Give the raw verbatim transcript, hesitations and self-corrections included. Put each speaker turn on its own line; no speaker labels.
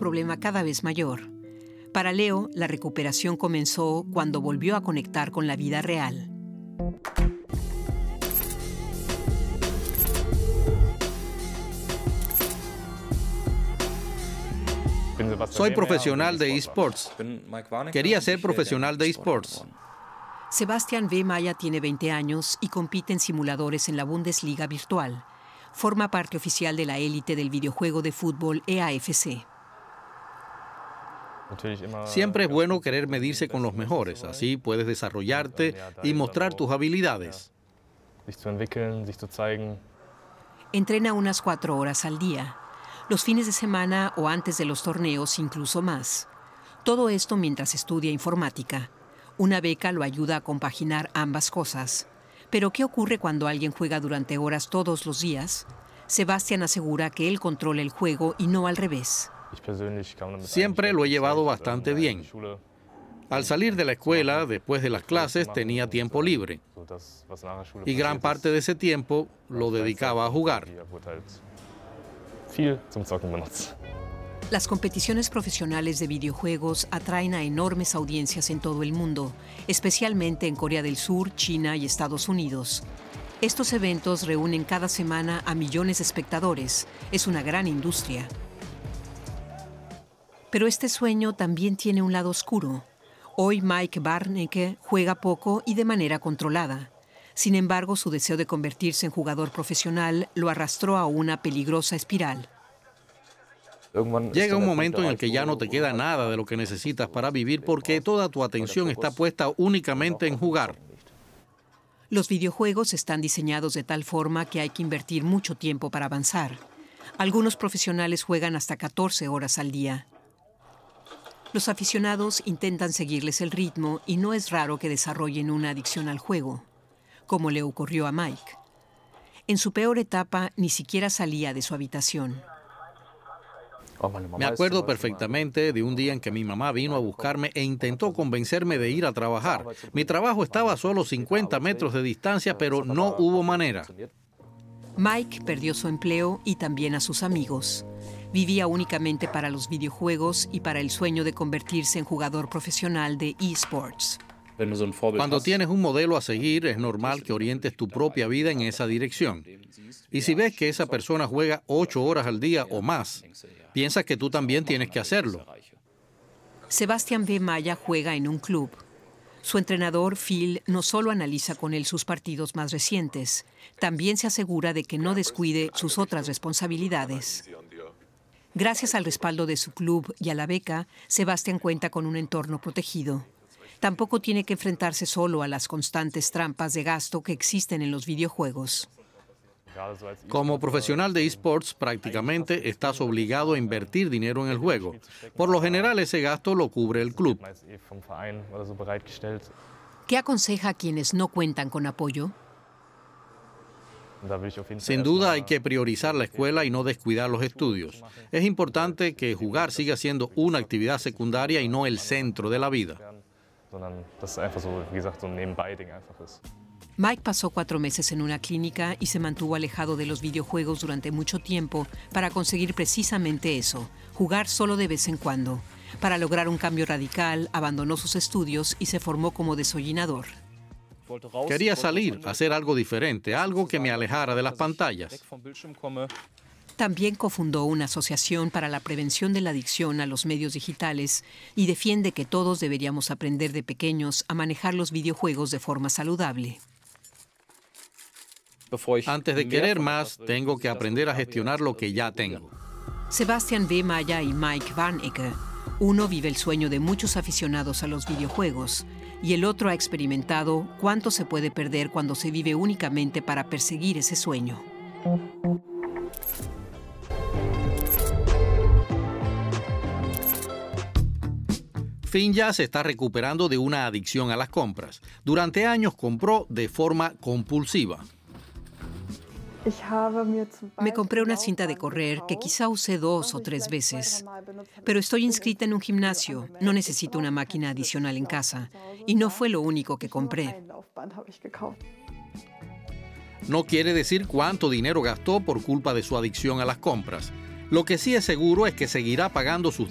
problema cada vez mayor. Para Leo, la recuperación comenzó cuando volvió a conectar con la vida real.
Soy profesional de eSports. Quería ser profesional de eSports.
Sebastián V. Maya tiene veinte años y compite en simuladores en la Bundesliga virtual. Forma parte oficial de la élite del videojuego de fútbol E A F C.
Siempre es bueno querer medirse con los mejores, así puedes desarrollarte y mostrar tus habilidades.
Entrena unas cuatro horas al día. Los fines de semana o antes de los torneos incluso más. Todo esto mientras estudia informática. Una beca lo ayuda a compaginar ambas cosas. Pero ¿qué ocurre cuando alguien juega durante horas todos los días? Sebastián asegura que él controla el juego y no al revés.
Siempre lo he llevado bastante bien. Al salir de la escuela, después de las clases, tenía tiempo libre. Y gran parte de ese tiempo lo dedicaba a jugar.
Las competiciones profesionales de videojuegos atraen a enormes audiencias en todo el mundo, especialmente en Corea del Sur, China y Estados Unidos. Estos eventos reúnen cada semana a millones de espectadores. Es una gran industria. Pero este sueño también tiene un lado oscuro. Hoy Mike Warnecke juega poco y de manera controlada. Sin embargo, su deseo de convertirse en jugador profesional lo arrastró a una peligrosa espiral.
Llega un momento en el que ya no te queda nada de lo que necesitas para vivir porque toda tu atención está puesta únicamente en jugar.
Los videojuegos están diseñados de tal forma que hay que invertir mucho tiempo para avanzar. Algunos profesionales juegan hasta catorce horas al día. Los aficionados intentan seguirles el ritmo y no es raro que desarrollen una adicción al juego, como le ocurrió a Mike. En su peor etapa, ni siquiera salía de su habitación.
Me acuerdo perfectamente de un día en que mi mamá vino a buscarme e intentó convencerme de ir a trabajar. Mi trabajo estaba a solo cincuenta metros de distancia, pero no hubo manera.
Mike perdió su empleo y también a sus amigos. Vivía únicamente para los videojuegos y para el sueño de convertirse en jugador profesional de eSports.
Cuando tienes un modelo a seguir, es normal que orientes tu propia vida en esa dirección. Y si ves que esa persona juega ocho horas al día o más, piensas que tú también tienes que hacerlo.
Sebastián V. Maya juega en un club. Su entrenador, Phil, no solo analiza con él sus partidos más recientes, también se asegura de que no descuide sus otras responsabilidades. Gracias al respaldo de su club y a la beca, Sebastián cuenta con un entorno protegido. Tampoco tiene que enfrentarse solo a las constantes trampas de gasto que existen en los videojuegos.
Como profesional de eSports, prácticamente estás obligado a invertir dinero en el juego. Por lo general, ese gasto lo cubre el club.
¿Qué aconseja a quienes no cuentan con apoyo?
Sin duda hay que priorizar la escuela y no descuidar los estudios. Es importante que jugar siga siendo una actividad secundaria y no el centro de la vida.
Mike pasó cuatro meses en una clínica y se mantuvo alejado de los videojuegos durante mucho tiempo para conseguir precisamente eso, jugar solo de vez en cuando. Para lograr un cambio radical, abandonó sus estudios y se formó como desollinador.
Quería salir, hacer algo diferente, algo que me alejara de las pantallas.
También cofundó una asociación para la prevención de la adicción a los medios digitales y defiende que todos deberíamos aprender de pequeños a manejar los videojuegos de forma saludable.
Antes de querer más, tengo que aprender a gestionar lo que ya tengo.
Sebastián V. Maya y Mike Warnecke. Uno vive el sueño de muchos aficionados a los videojuegos y el otro ha experimentado cuánto se puede perder cuando se vive únicamente para perseguir ese sueño.
Finn ya se está recuperando de una adicción a las compras. Durante años compró de forma compulsiva.
Me compré una cinta de correr que quizá usé dos o tres veces. Pero estoy inscrita en un gimnasio, no necesito una máquina adicional en casa. Y no fue lo único que compré.
No quiere decir cuánto dinero gastó por culpa de su adicción a las compras. Lo que sí es seguro es que seguirá pagando sus